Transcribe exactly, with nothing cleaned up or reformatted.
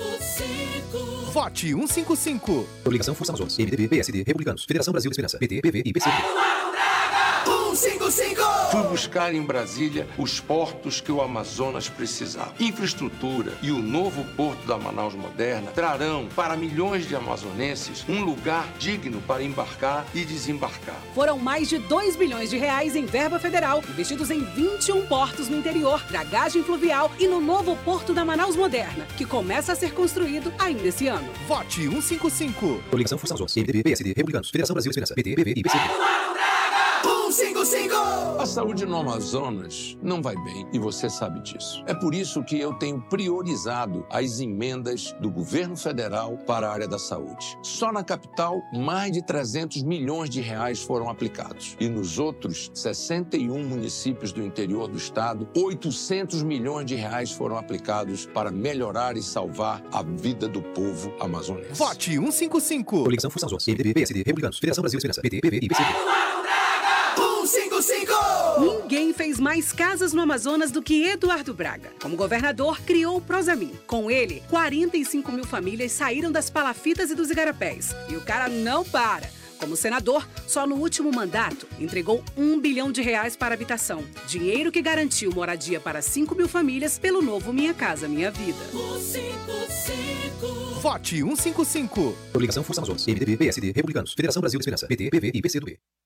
Vote cento e cinquenta e cinco. Coligação Força Amazonas. M D B, P S D, Republicanos. Federação Brasil da Esperança. P T, P V e P C B. cento e cinquenta e cinco! Fui buscar em Brasília os portos que o Amazonas precisava. Infraestrutura e o novo porto da Manaus Moderna trarão para milhões de amazonenses um lugar digno para embarcar e desembarcar. Foram mais de dois bilhões de reais em verba federal, investidos em vinte e um portos no interior, dragagem fluvial e no novo porto da Manaus Moderna, que começa a ser construído ainda esse ano. Vote cento e cinquenta e cinco. Coligação Força Amazonas. M D B, P S D, Republicanos. Federação Brasil da Esperança. P T, P V e P C B. cento e cinquenta e cinco! A saúde no Amazonas não vai bem e você sabe disso. É por isso que eu tenho priorizado as emendas do governo federal para a área da saúde. Só na capital, mais de trezentos milhões de reais foram aplicados. E nos outros sessenta e um municípios do interior do estado, oitocentos milhões de reais foram aplicados para melhorar e salvar a vida do povo amazonense. Vote cento e cinquenta e cinco. Coligação Força Amazonas. M D B, P S D, Republicanos. Federação Brasil da Esperança. P T, P V e P C B. cento e cinquenta e cinco! Ninguém fez mais casas no Amazonas do que Eduardo Braga. Como governador, criou o Prosamin. Com ele, quarenta e cinco mil famílias saíram das palafitas e dos igarapés. E o cara não para. Como senador, só no último mandato, entregou um bilhão de reais para habitação. Dinheiro que garantiu moradia para cinco mil famílias pelo novo Minha Casa Minha Vida. Vote cento e cinquenta e cinco. Coligação Força Amazonas. M D B, P S D, Republicanos. Federação Brasil da Esperança. P T, P V e P C B.